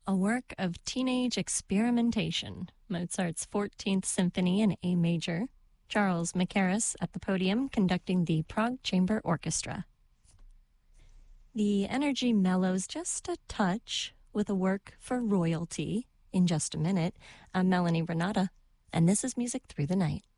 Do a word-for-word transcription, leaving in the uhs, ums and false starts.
a work of teenage experimentation, Mozart's fourteenth Symphony in A major, Charles Mackerras at the podium conducting the Prague Chamber Orchestra. The energy mellows just a touch with a work for royalty in just a minute. I'm Melanie Renata, and this is Music Through the Night.